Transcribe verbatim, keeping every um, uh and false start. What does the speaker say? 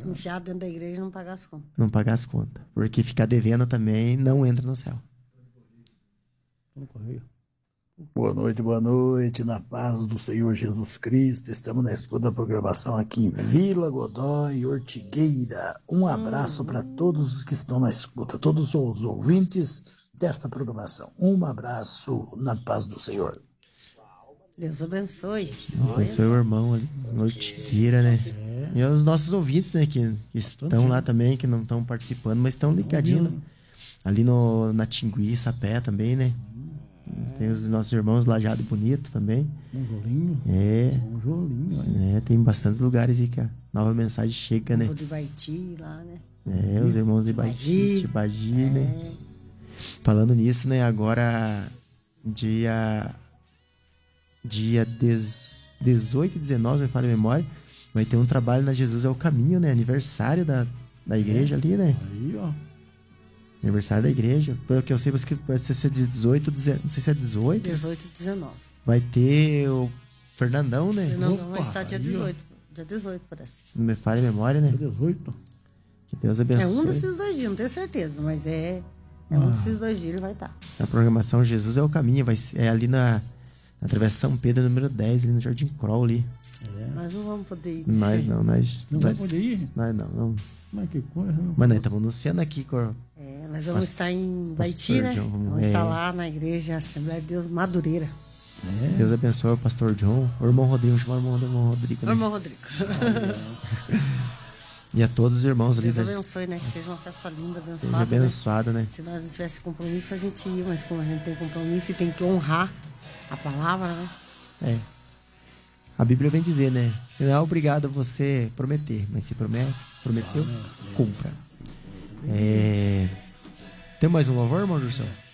Enfiar dentro da igreja e não pagar as contas. Não pagar as contas. Porque ficar devendo também não entra no céu. Boa noite, boa noite, na paz do Senhor Jesus Cristo. Estamos na escuta da programação aqui em Vila Godoy, Ortigueira. Um abraço para todos os que estão na escuta, todos os ouvintes desta programação. Um abraço na paz do Senhor. Deus abençoe. Abençoe o irmão ali, Ortigueira, né? É. E os nossos ouvintes, né, que, que estão lá também, que não estão participando, mas estão ligadinhos. Ali no, na Tingui, Sapé também, né? Tem os nossos irmãos Lajado e Bonito também. Um jolinho. É. Um jolinho. É, tem bastantes lugares aí que a nova mensagem chega, né? O de Baiti lá, né? É, os irmãos de Baiti, Tibagi, né? É. Falando nisso, né? Agora, dia... Dia dezoito e dezenove, me falha a memória, vai ter um trabalho na Jesus é o Caminho, né? Aniversário da, da igreja é. ali, né? Aí, ó. Aniversário da igreja. Pelo que eu sei, vai ser dezoito, dezenove, não sei se é dezoito. dezoito e dezenove. Vai ter o Fernandão, né? Fernandão vai estar dia dezoito. Dia dezoito, parece. Não me falha a memória, né? Dia dezoito. Que Deus abençoe. É um desses dois dias, não tenho certeza, mas é, é ah. um desses dois dias ele vai estar. A programação Jesus é o Caminho, vai ser, é ali na, na Travessa São Pedro, número dez, ali no Jardim Kroll ali. É. Nós não vamos poder ir. Nós não, nós... Não nós, vamos poder ir? Nós não, não. Mas que coisa, não. Mas nós estamos anunciando aqui, Cor. É, nós vamos Mas, estar em Baiti, né? John, vamos é. estar lá na igreja Assembleia de Deus Madureira. É. Deus abençoe o pastor John, o irmão Rodrigo, chama o irmão, irmão Rodrigo. Né? O irmão Rodrigo. E a todos os irmãos ali. Deus abençoe, né? Que seja uma festa linda, abençoada. Seja abençoado, né? né? Se nós não tivesse compromisso, a gente ia, mas como a gente tem compromisso e tem que honrar a palavra, né? É. A Bíblia vem dizer, né? Não é obrigado a você prometer, mas se promete, prometeu, cumpra. É... Tem mais um louvor, irmão Jursão?